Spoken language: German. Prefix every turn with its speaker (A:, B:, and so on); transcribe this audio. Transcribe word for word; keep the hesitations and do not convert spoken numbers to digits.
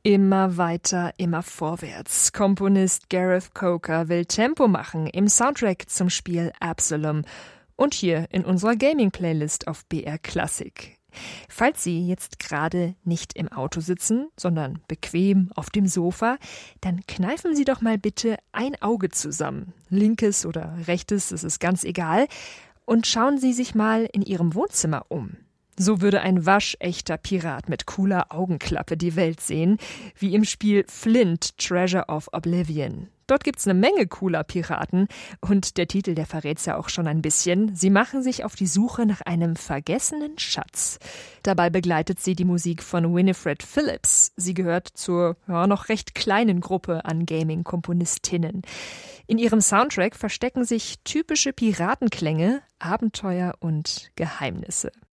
A: Immer weiter, immer vorwärts. Komponist Gareth Coker will Tempo machen im Soundtrack zum Spiel Absalom und hier in unserer Gaming-Playlist auf B R Classic. Falls Sie jetzt gerade nicht im Auto sitzen, sondern bequem auf dem Sofa, dann kneifen Sie doch mal bitte ein Auge zusammen. Linkes oder rechtes, das ist ganz egal. Und schauen Sie sich mal in Ihrem Wohnzimmer um. So würde ein waschechter Pirat mit cooler Augenklappe die Welt sehen, wie im Spiel Flint, Treasure of Oblivion. Dort gibt's eine Menge cooler Piraten und der Titel, der verrät's ja auch schon ein bisschen. Sie machen sich auf die Suche nach einem vergessenen Schatz. Dabei begleitet sie die Musik von Winifred Phillips. Sie gehört zur ja, noch recht kleinen Gruppe an Gaming-Komponistinnen. In ihrem Soundtrack verstecken sich typische Piratenklänge, Abenteuer und Geheimnisse.